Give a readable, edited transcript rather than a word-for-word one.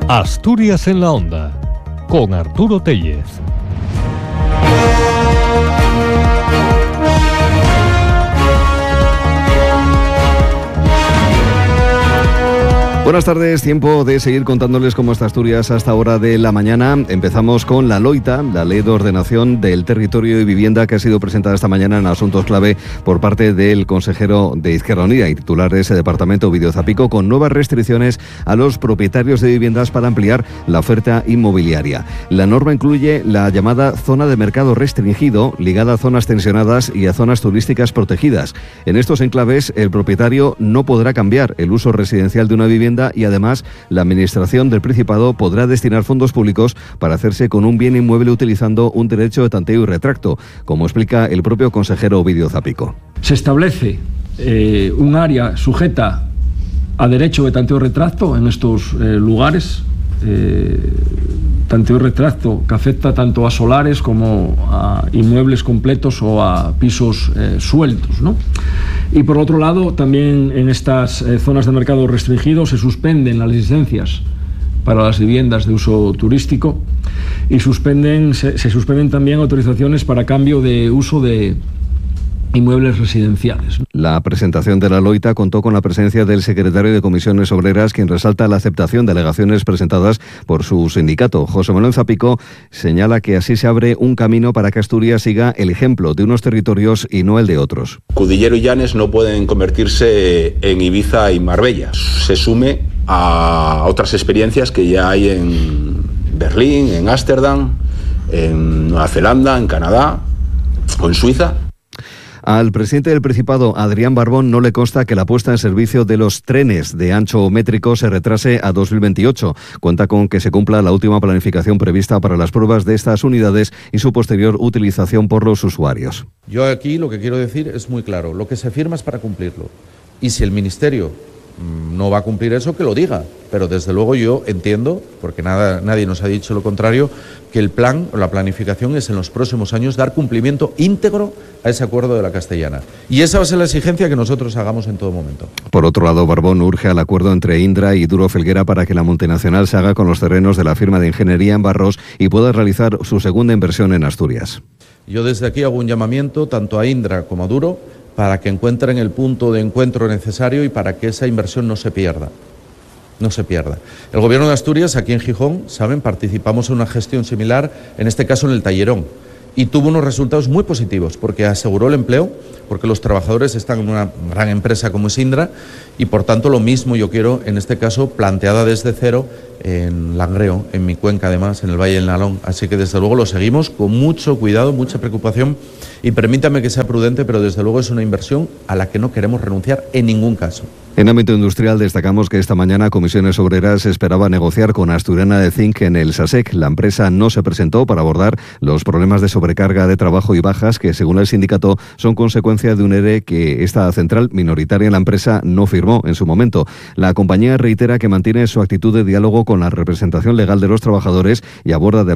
Asturias en la Onda, con Arturo Tellez. Buenas tardes, tiempo de seguir contándoles cómo está Asturias hasta hora de la mañana. Empezamos con la Loita, la Ley de Ordenación del Territorio y Vivienda, que ha sido presentada esta mañana en Asuntos Clave por parte del consejero de Izquierda Unida y titular de ese departamento, Ovidio Zapico, con nuevas restricciones a los propietarios de viviendas para ampliar la oferta inmobiliaria. La norma incluye la llamada zona de mercado restringido, ligada a zonas tensionadas y a zonas turísticas protegidas. En estos enclaves, el propietario no podrá cambiar el uso residencial de una vivienda y además la Administración del Principado podrá destinar fondos públicos para hacerse con un bien inmueble utilizando un derecho de tanteo y retracto, como explica el propio consejero Ovidio Zapico. Se establece un área sujeta a derecho de tanteo y retracto en estos lugares, tanteo y retracto que afecta tanto a solares como a inmuebles completos o a pisos sueltos, ¿no? Y por otro lado, también en estas zonas de mercado restringido se suspenden las licencias para las viviendas de uso turístico y se suspenden también autorizaciones para cambio de uso de inmuebles residenciales. La presentación de la Loita contó con la presencia del secretario de Comisiones Obreras, quien resalta la aceptación de alegaciones presentadas por su sindicato. José Manuel Zapico señala que así se abre un camino para que Asturias siga el ejemplo de unos territorios y no el de otros. Cudillero y Llanes no pueden convertirse en Ibiza y Marbella. Se sume a otras experiencias que ya hay en Berlín, en Ámsterdam, en Nueva Zelanda, en Canadá o en Suiza. Al presidente del Principado, Adrián Barbón, no le consta que la puesta en servicio de los trenes de ancho métrico se retrase a 2028. Cuenta con que se cumpla la última planificación prevista para las pruebas de estas unidades y su posterior utilización por los usuarios. Yo aquí lo que quiero decir es muy claro. Lo que se firma es para cumplirlo. Y si el Ministerio no va a cumplir eso, que lo diga. Pero desde luego yo entiendo, porque nadie nos ha dicho lo contrario, que el plan o la planificación es en los próximos años dar cumplimiento íntegro a ese acuerdo de la Castellana. Y esa va a ser la exigencia que nosotros hagamos en todo momento. Por otro lado, Barbón urge al acuerdo entre Indra y Duro Felguera para que la multinacional se haga con los terrenos de la firma de ingeniería en Barros y pueda realizar su segunda inversión en Asturias. Yo desde aquí hago un llamamiento tanto a Indra como a Duro para que encuentren el punto de encuentro necesario y para que esa inversión no se pierda. No se pierda. El Gobierno de Asturias, aquí en Gijón, saben, participamos en una gestión similar, en este caso en el Tallerón, y tuvo unos resultados muy positivos, porque aseguró el empleo, porque los trabajadores están en una gran empresa como es Indra, y por tanto lo mismo yo quiero, en este caso, planteada desde cero en Langreo, en mi cuenca además, en el Valle del Nalón. Así que desde luego lo seguimos con mucho cuidado, mucha preocupación, y permítame que sea prudente, pero desde luego es una inversión a la que no queremos renunciar en ningún caso. En ámbito industrial destacamos que esta mañana Comisiones Obreras esperaba negociar con Asturiana de Zinc en el SASEC. La empresa no se presentó para abordar los problemas de sobrecarga de trabajo y bajas que, según el sindicato, son consecuencia de un ERE que esta central minoritaria en la empresa no firmó en su momento. La compañía reitera que mantiene su actitud de diálogo con la representación legal de los trabajadores y aborda de